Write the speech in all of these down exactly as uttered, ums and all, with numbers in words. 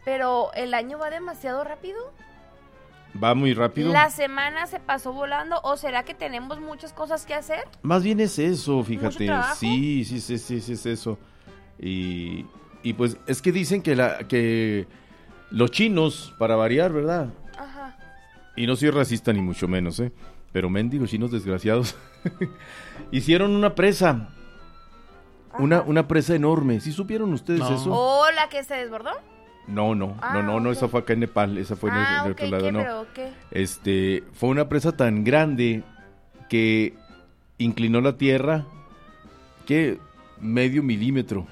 pero el año va demasiado rápido. ¿Va muy rápido? La semana se pasó volando, ¿o será que tenemos muchas cosas que hacer? Más bien es eso, fíjate. ¿Mucho Sí, sí, sí, sí, sí, es eso. Y, y pues es que dicen que, la, que los chinos, para variar, ¿verdad? Ajá. Y no soy racista ni mucho menos, ¿eh? Pero mendigos chinos desgraciados. Hicieron una presa. Una, una presa enorme. ¿Sí supieron ustedes No. eso? ¿O la que se desbordó? No, no, Ah, no, no, no, ok. esa fue acá en Nepal, esa fue en el, ah, en el ok, otro lado, ¿qué? no. ¿Pero qué? Este, fue una presa tan grande que inclinó la tierra que medio milímetro.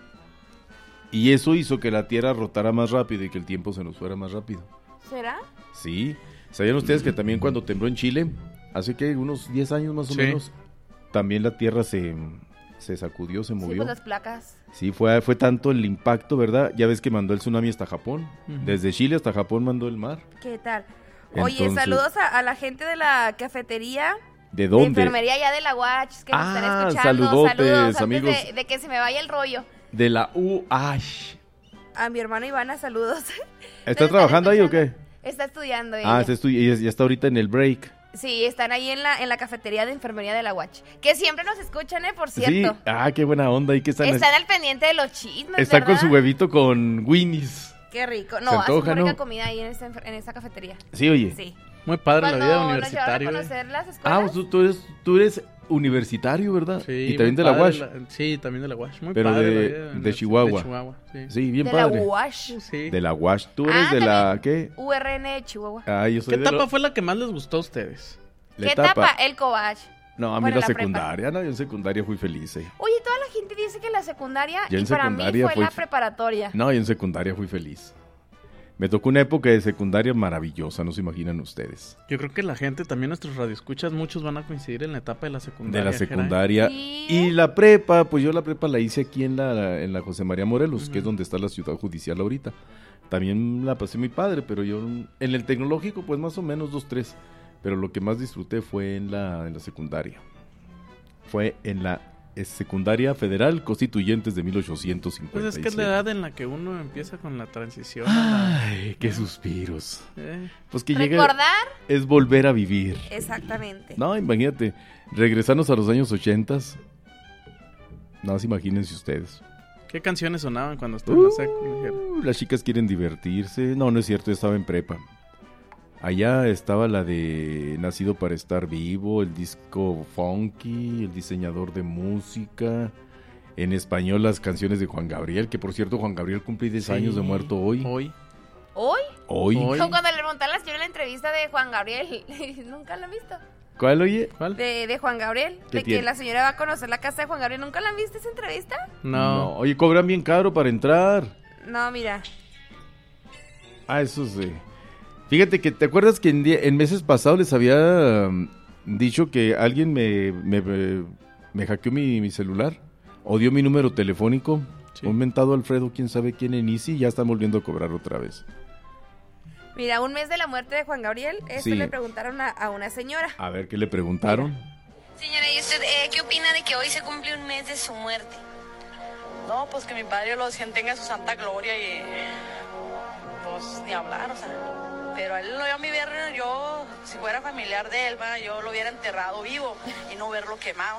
Y eso hizo que la tierra rotara más rápido y que el tiempo se nos fuera más rápido. ¿Será? Sí. ¿Sabían ustedes que también cuando tembló en Chile, hace que unos diez años más o Sí. menos, también la tierra se, se sacudió, se Sí, movió? pues las placas. Sí, fue, fue tanto el impacto, ¿verdad? Ya ves que mandó el tsunami hasta Japón. Ujú. Desde Chile hasta Japón mandó el mar. ¿Qué tal? Oye, Entonces- saludos a, a la gente de la cafetería. ¿De De dónde? enfermería ya de la Watch, que nos Ah, están escuchando. saludotes, Saludos, antes amigos. De, de que se me vaya el rollo. De la U H. A mi hermana Ivana, saludos. ¿Está están trabajando ahí o escuchando. qué? Está estudiando Ah, ella. está estu- ella ya está ahorita en el break. Sí, están ahí en la, en la cafetería de enfermería de la Watch. Que siempre nos escuchan, ¿eh? Por Sí, cierto. ah, qué buena onda. ¿Y qué están? Están al pendiente de los chismes, Está con ¿verdad? su huevito con Winnie's. Qué rico. Se No, hace antoja, muy rica ¿no? comida ahí en esta, enfer- en esta cafetería. Sí, oye. Sí. Muy padre la Cuando vida nos llevaron a universitaria. conocer las Ah, escuelas. pues tú, tú eres, tú eres universitario, ¿verdad? Sí, y muy también de la padre Wash. la- sí, también de la Wash. Muy Pero padre de- la vida de universi- Chihuahua. De Chihuahua, sí. Sí, bien de padre. la Wash. Sí. De la Wash. ¿Tú eres Ah, de la también. qué? U R N de Chihuahua. Ah, yo soy ¿Qué de etapa lo- fue la que más les gustó a ustedes? la ¿Qué etapa. etapa? El Cobach. No, a mí Bueno, la, la prepa. secundaria. No, yo en secundaria fui feliz, eh. Oye, toda la gente dice que la secundaria, Yo y en para mí secundaria fue fui la f- preparatoria. No, yo en secundaria fui feliz. Me tocó una época de secundaria maravillosa, no se imaginan ustedes. Yo creo que la gente, también nuestros radioescuchas, muchos van a coincidir en la etapa de la secundaria. De la Jera. secundaria. Sí. Y la prepa, pues yo la prepa la hice aquí en la, en la José María Morelos, que es donde está la ciudad judicial ahorita. También la pasé muy padre, pero yo en el tecnológico, pues más o menos dos, tres. Pero lo que más disfruté fue en la, en la secundaria. Fue en la eh, secundaria federal Constituyentes de mil ochocientos cincuenta y siete. Pues es que es la edad en la que uno empieza con la transición. a Ay, qué suspiros. la- eh, Pues que llega Recordar, es volver a vivir. exactamente. No, imagínate, regresarnos a los años ochentas. No, más imagínense ustedes. ¿Qué canciones sonaban cuando estaba en la secu? Jera? Uh, las chicas quieren divertirse. No, no es cierto, yo estaba en prepa. Allá estaba la de Nacido para estar vivo, el disco funky, el diseñador de música. En español las canciones de Juan Gabriel, que por cierto Juan Gabriel cumple diez Sí. años de muerto hoy. Hoy. Hoy, Hoy. Hoy. como cuando le preguntaron a la señora en la entrevista de Juan Gabriel, ¿nunca la han visto? ¿Cuál, oye? ¿Cuál? De, de Juan Gabriel, ¿Qué de que tiene? la señora va a conocer la casa de Juan Gabriel. ¿Nunca la han visto esa entrevista? No. Oye, cobran bien caro para entrar. No, mira. Ah, eso sí. Fíjate que, ¿te acuerdas que en, día- en meses pasados les había um, dicho que alguien me, me, me- me hackeó mi, mi celular? ¿O dio mi número telefónico? Sí. Un mentado Alfredo, quién sabe quién en Easy, ya están volviendo a cobrar otra vez. Mira, un mes de la muerte de Juan Gabriel, esto Sí. le preguntaron a, a una señora. A ver, ¿qué le preguntaron? Señora, ¿y usted eh, qué opina de que hoy se cumple un mes de su muerte? No, pues que mi padre lo tenga en su santa gloria y pues ni hablar, o sea. Pero a él lo a mi ver, yo, si fuera familiar de él, va, yo lo hubiera enterrado vivo y no verlo quemado.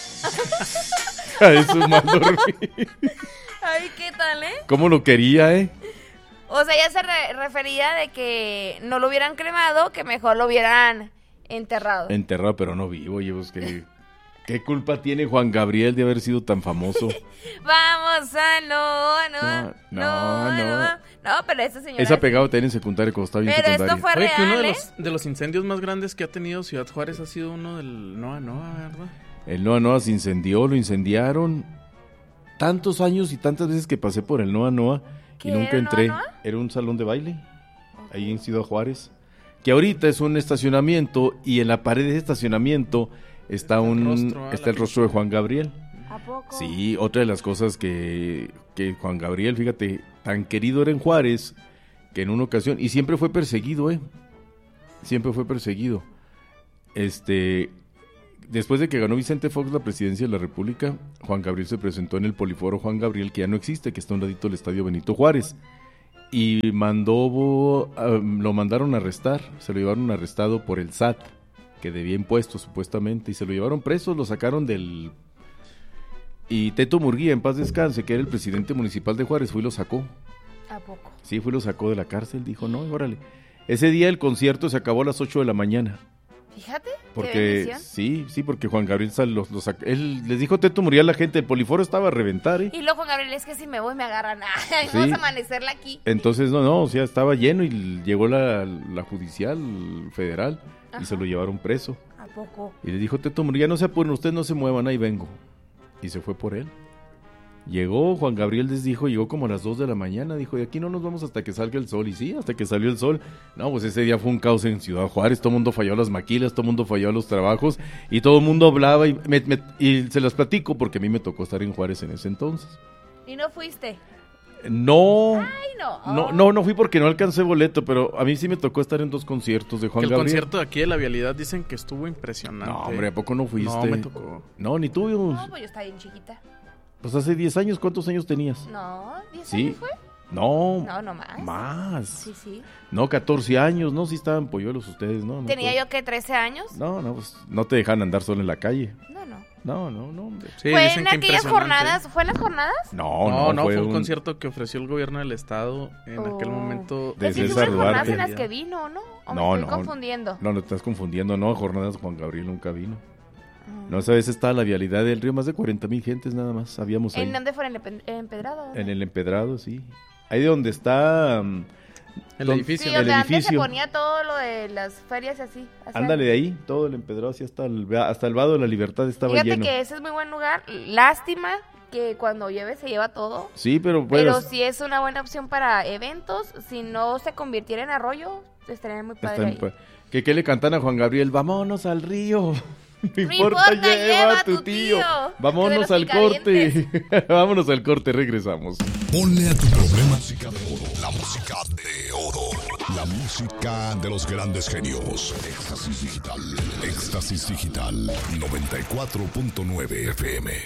Ay, su mal dormir. Ay, ¿qué tal, eh? ¿Cómo lo quería, eh? O sea, ella se re- refería de que no lo hubieran cremado, que mejor lo hubieran enterrado. Enterrado, pero no vivo, oye, pues, ¿qué, ¿qué culpa tiene Juan Gabriel de haber sido tan famoso? Vamos a no, no, No, no, no, no. no. No, pero esa señora... Esa pegado también en secundaria, cuando estaba bien Pero secundaria. esto fue Oye, que uno de real, ¿eh? los, de los incendios más grandes que ha tenido Ciudad Juárez ha sido uno del Noa Noa, ¿verdad? El Noa Noa se incendió, lo incendiaron. Tantos años y tantas veces que pasé por el Noa Noa y ¿Qué nunca era el entré. Noa Noa? Era un salón de baile, ahí en Ciudad Juárez. Que ahorita es un estacionamiento y en la pared de ese estacionamiento está, Está el un rostro, ah, está la el rostro de Juan Gabriel. ¿A poco? Sí, otra de las cosas que, que Juan Gabriel, fíjate, tan querido era en Juárez, que en una ocasión, y siempre fue perseguido, ¿eh? Siempre fue perseguido. Este, después de que ganó Vicente Fox la presidencia de la República, Juan Gabriel se presentó en el Poliforo Juan Gabriel, que ya no existe, que está a un ladito del Estadio Benito Juárez. y mandó, uh, lo mandaron a arrestar, se lo llevaron arrestado por el S A T, que debía impuestos supuestamente, y se lo llevaron preso, lo sacaron del... Y Teto Murguía, en paz descanse, que era el presidente municipal de Juárez, fue y lo sacó. ¿A poco? Sí, fue y lo sacó de la cárcel, dijo, no, órale. Ese día el concierto se acabó a las ocho de la mañana. Fíjate, Porque, qué bendición. sí, sí, porque Juan Gabriel sal, los, los, él les dijo Teto Murguía a la gente, el Poliforo estaba a reventar, ¿eh? Y luego Juan Gabriel, es que si me voy me agarran, ay, Sí. vamos a amanecerla aquí. Entonces, no, no, o sea, estaba lleno y llegó la, la judicial federal y Ajá. se lo llevaron preso. ¿A poco? Y le dijo Teto Murguía, no se apuren, ustedes no se muevan, ahí vengo. Y se fue por él. Llegó, Juan Gabriel les dijo, llegó como a las dos de la mañana, dijo, de aquí no nos vamos hasta que salga el sol. Y sí, hasta que salió el sol. No, pues ese día fue un caos en Ciudad Juárez, todo el mundo falló a las maquilas, todo el mundo falló a los trabajos, y todo el mundo hablaba, y, me, me, y se las platico porque a mí me tocó estar en Juárez en ese entonces. ¿Y no fuiste? No, Ay, no. no, no, no fui porque no alcancé boleto, pero a mí sí me tocó estar en dos conciertos de Juan Que el Gabriel. concierto de aquí de la Vialidad dicen que estuvo impresionante. No, hombre, ¿a poco no fuiste? No, me tocó. No, ni tú. No, pues yo estaba bien chiquita. Pues hace diez años, ¿cuántos años tenías? No, ¿diez Sí. años fue? No, No, no más. más. Sí, sí. No, catorce años, no, sí estaban polluelos ustedes, ¿no? no ¿Tenía pues- yo que trece años? No, no, pues no te dejan andar solo en la calle. No, no. No, no, no, hombre. Sí, ¿Fue dicen en que aquellas impresionante. jornadas? ¿Fue en las jornadas? No, No, no, no, fue un un- concierto que ofreció el gobierno del estado en Oh. aquel momento. De Es que sí César fueron jornadas Duarte. en las que vino, ¿no? ¿O No, me estoy no. confundiendo? No, no te estás confundiendo, no, jornadas Juan Gabriel nunca vino. Mm. No, esa vez estaba la vialidad del río, más de cuarenta mil gentes nada más, habíamos ahí. ¿En dónde fue? ¿En el empe- empedrado? En el empedrado, sí. Ahí donde está... um, El don- edificio. Sí, el donde antes se edificio. ponía todo lo de las ferias y así. O sea, Ándale de ahí, todo el empedrado, así hasta el, hasta el Vado de la Libertad estaba Fíjate lleno. que ese es muy buen lugar. Lástima que cuando llueve se lleva todo. Sí, pero pues... Pero sí es una buena opción para eventos. Si no se convirtiera en arroyo, estaría muy padre Están, ahí. pues, que qué le cantan a Juan Gabriel, vámonos al río. No importa, lleva a tu tío. Vámonos De al los corte. Vámonos al corte, regresamos. Ponle a tu problema música de oro. La música de oro. La música de los grandes genios. Éxtasis Digital. Éxtasis Digital. noventa y cuatro punto nueve F M.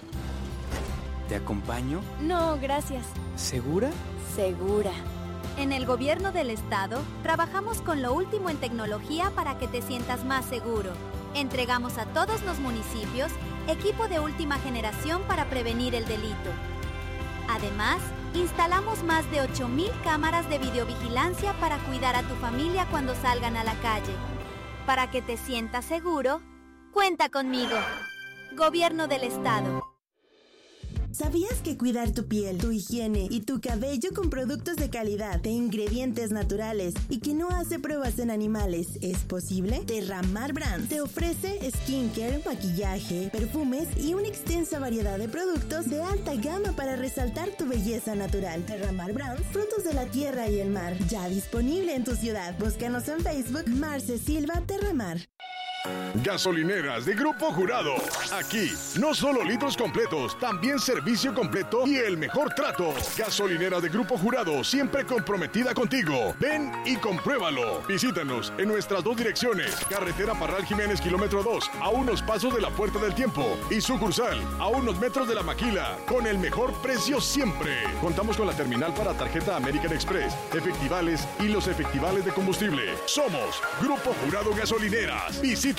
¿Te acompaño? No, gracias. ¿Segura? Segura. En el gobierno del estado, trabajamos con lo último en tecnología para que te sientas más seguro. Entregamos a todos los municipios equipo de última generación para prevenir el delito. Además, instalamos más de ocho mil cámaras de videovigilancia para cuidar a tu familia cuando salgan a la calle. Para que te sientas seguro, cuenta conmigo. Gobierno del estado. ¿Sabías que cuidar tu piel, tu higiene y tu cabello con productos de calidad, de ingredientes naturales y que no hace pruebas en animales es posible? Terramar Brands te ofrece skincare, maquillaje, perfumes y una extensa variedad de productos de alta gama para resaltar tu belleza natural. Terramar Brands, frutos de la tierra y el mar, ya disponible en tu ciudad. Búscanos en Facebook, Marce Silva Terramar. Gasolineras de Grupo Jurado. Aquí, no solo litros completos, también servicio completo y el mejor trato. Gasolineras de Grupo Jurado, siempre comprometida contigo. Ven y compruébalo. Visítanos en nuestras dos direcciones. Carretera Parral Jiménez, kilómetro dos, a unos pasos de la Puerta del Tiempo. Y sucursal, a unos metros de la Maquila, con el mejor precio siempre. Contamos con la terminal para tarjeta American Express, efectivales y los efectivales de combustible. Somos Grupo Jurado Gasolineras. Visítanos.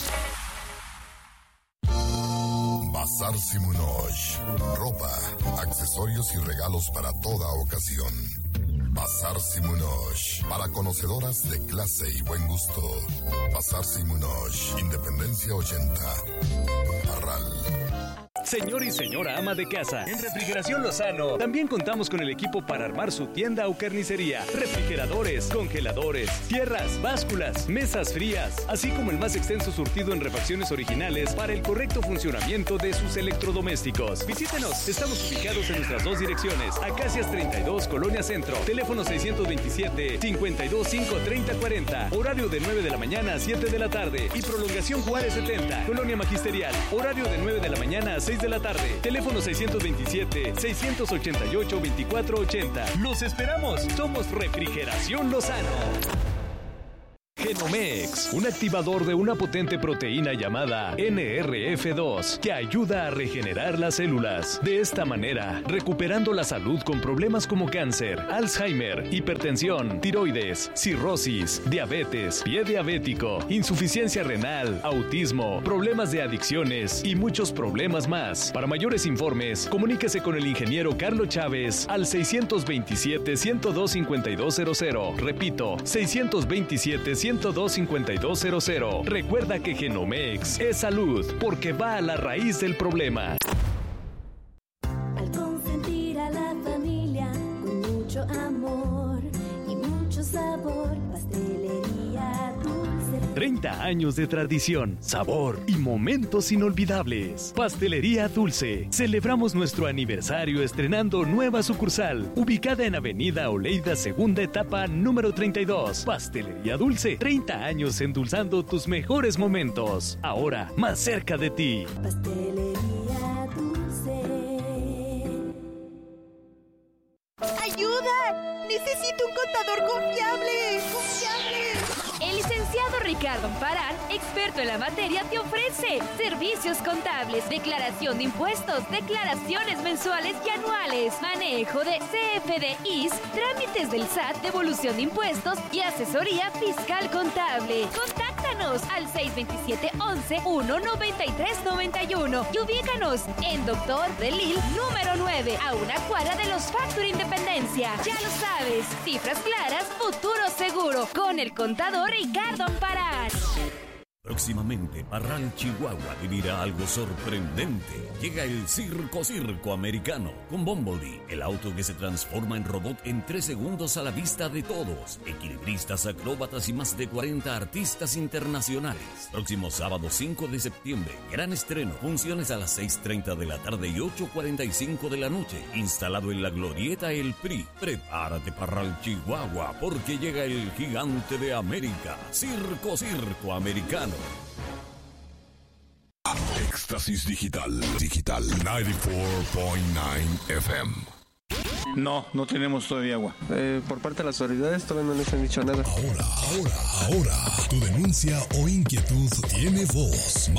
Bazar Simunosh. Ropa, accesorios y regalos para toda ocasión. Bazar Simunosh. Para conocedoras de clase y buen gusto. Bazar Simunosh. Independencia ochenta. Parral. Señor y señora ama de casa, en Refrigeración Lozano también contamos con el equipo para armar su tienda o carnicería. Refrigeradores, congeladores, tierras, básculas, mesas frías, así como el más extenso surtido en refacciones originales para el correcto funcionamiento de sus electrodomésticos. Visítenos, estamos ubicados en nuestras dos direcciones, Acacias treinta y dos, Colonia Centro, teléfono seiscientos veintisiete, cincuenta y dos cinco, treinta cuarenta, horario de nueve de la mañana a siete de la tarde y prolongación Juárez setenta, Colonia Magisterial, horario de nueve de la mañana a seis de la tarde. Teléfono seiscientos veintisiete, seiscientos ochenta y ocho, veinticuatro ochenta. ¡Los esperamos! Somos Refrigeración Lozano. Genomex, un activador de una potente proteína llamada N R F dos que ayuda a regenerar las células. De esta manera, recuperando la salud con problemas como cáncer, Alzheimer, hipertensión, tiroides, cirrosis, diabetes, pie diabético, insuficiencia renal, autismo, problemas de adicciones y muchos problemas más. Para mayores informes, comuníquese con el ingeniero Carlos Chávez al seiscientos veintisiete, ciento dos, cincuenta y dos cero cero. Repito, seiscientos veintisiete, ciento dos, cincuenta y dos cero cero. Recuerda que Genomex es salud porque va a la raíz del problema. Al consentir a la familia con mucho amor y mucho sabor, Pastelería Dulce. treinta años de tradición, sabor y momentos inolvidables. Pastelería Dulce. Celebramos nuestro aniversario estrenando nueva sucursal, ubicada en Avenida Oleida, segunda etapa, número treinta y dos. Pastelería Dulce. treinta años endulzando tus mejores momentos. Ahora, más cerca de ti. Pastelería Dulce. ¡Ayuda! ¡Necesito un contador confiable! ¡Confiable! El licenciado Ricardo Amparán, experto en la materia, te ofrece servicios contables, declaración de impuestos, declaraciones mensuales y anuales, manejo de C F D Is, trámites del S A T, devolución de impuestos y asesoría fiscal contable. Contáctanos al seis dos siete, once, uno, noventa y tres, noventa y uno y ubícanos en Doctor Delil número nueve, a una cuadra de los Factory Independencia. Ya lo sabes, cifras claras, futuro seguro, con el contador Ricardo Amparán. Próximamente, Parral, Chihuahua vivirá algo sorprendente. Llega el Circo Circo Americano con Bumblebee, el auto que se transforma en robot en tres segundos a la vista de todos. Equilibristas, acróbatas y más de cuarenta artistas internacionales. Próximo sábado cinco de septiembre, gran estreno. Funciones a las seis treinta de la tarde y ocho cuarenta y cinco de la noche. Instalado en la Glorieta El P R I. Prepárate, Parral, Chihuahua, porque llega el gigante de América. Circo Circo Americano. Éxtasis Digital. Digital noventa y cuatro punto nueve F M. No, no tenemos todavía agua. Eh, por parte de las autoridades todavía no les han dicho nada. Ahora, ahora, ahora, tu denuncia o inquietud tiene voz.